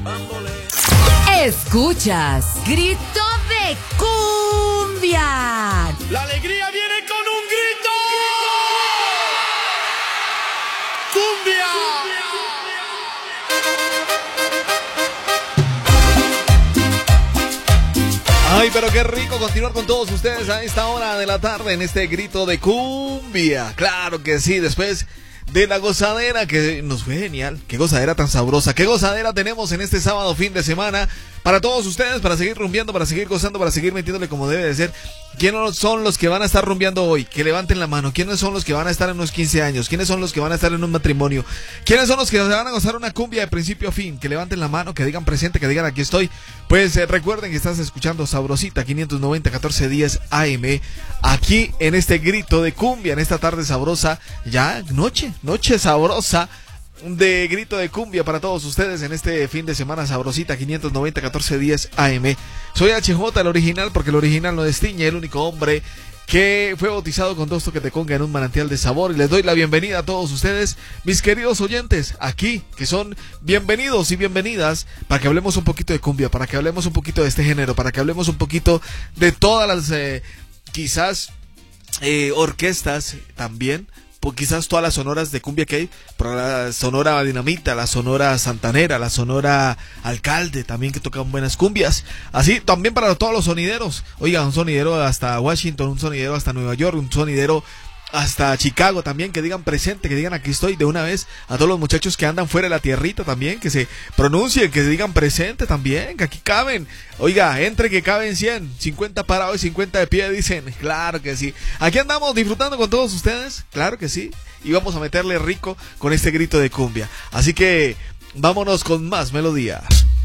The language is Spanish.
Escuchas Grito de Cumbia. La alegría viene con un grito. ¡Cumbia! Ay, pero qué rico continuar con todos ustedes a esta hora de la tarde en este grito de cumbia. Claro que sí, después de la gozadera que nos fue genial. Qué gozadera tan sabrosa, qué gozadera tenemos en este sábado fin de semana para todos ustedes, para seguir rumbeando, para seguir gozando, para seguir metiéndole como debe de ser. ¿Quiénes son los que van a estar rumbeando hoy? Que levanten la mano. ¿Quiénes son los que van a estar en unos 15 años? ¿Quiénes son los que van a estar en un matrimonio? ¿Quiénes son los que van a gozar una cumbia de principio a fin? Que levanten la mano, que digan presente, que digan aquí estoy. Pues recuerden que estás escuchando Sabrosita 590 1410 AM aquí en este grito de cumbia, en esta tarde sabrosa, ya noche sabrosa de grito de cumbia para todos ustedes en este fin de semana Sabrosita 590 1410 AM. Soy HJ, el original, porque el original no destiñe, el único hombre que fue bautizado con 2 toques de conga en un manantial de sabor. Y les doy la bienvenida a todos ustedes, mis queridos oyentes, aquí, que son bienvenidos y bienvenidas, para que hablemos un poquito de cumbia, para que hablemos un poquito de este género, para que hablemos un poquito de todas las, quizás, orquestas también, quizás todas las sonoras de cumbia que hay, pero la sonora Dinamita, la sonora Santanera, la sonora Alcalde también, que tocan buenas cumbias. Así también para todos los sonideros. Oiga, un sonidero hasta Washington, un sonidero hasta Nueva York, un sonidero hasta Chicago también, que digan presente, que digan aquí estoy de una vez. A todos los muchachos que andan fuera de la tierrita también, que se pronuncien, que digan presente también, que aquí caben. Oiga, entre que caben 100, 50 parados y 50 de pie, dicen. Claro que sí. Aquí andamos disfrutando con todos ustedes, claro que sí. Y vamos a meterle rico con este grito de cumbia. Así que vámonos con más melodía.